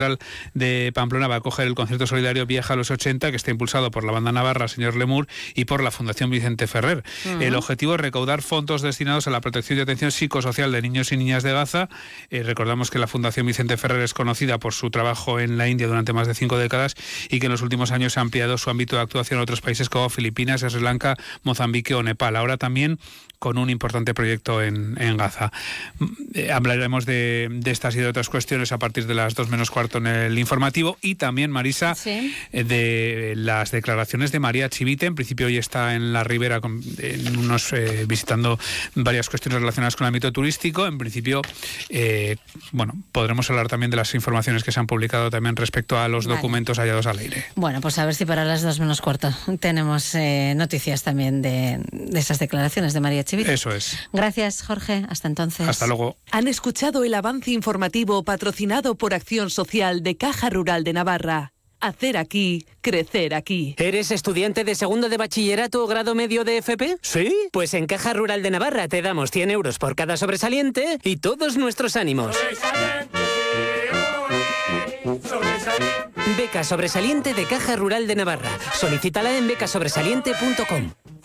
de Pamplona va a acoger el concierto solidario Viaja a los 80, que está impulsado por la banda navarra Señor Lemur y por la Fundación Vicente Ferrer. El objetivo es recaudar fondos destinados a la protección y atención psicosocial de niños y niñas de Gaza. Recordamos que la Fundación Vicente Ferrer es conocida por su trabajo en la India durante más de 5 décadas y que en los últimos años ha ampliado su ámbito de actuación a otros países como Filipinas, Sri Lanka, Mozambique o Nepal. Ahora también con un importante proyecto en Gaza. Hablaremos de estas y de otras cuestiones a partir de las 2 menos cuarto en el informativo, y también, Marisa, ¿sí?, de las declaraciones de María Chivite. En principio hoy está en la Ribera visitando varias cuestiones relacionadas con el ámbito turístico. En principio, podremos hablar también de las informaciones que se han publicado también respecto a los documentos hallados al aire. Bueno, pues a ver si para las 2 menos cuarto tenemos noticias también de esas declaraciones de María Chivite. Eso es. Gracias, Jorge. Hasta entonces. Hasta luego. Han escuchado el avance informativo patrocinado por Acción Social de Caja Rural de Navarra. Hacer aquí, crecer aquí. ¿Eres estudiante de segundo de bachillerato o grado medio de FP? ¿Sí? Pues en Caja Rural de Navarra te damos 100 euros por cada sobresaliente y todos nuestros ánimos. Beca sobresaliente de Caja Rural de Navarra. Solicítala en becasobresaliente.com.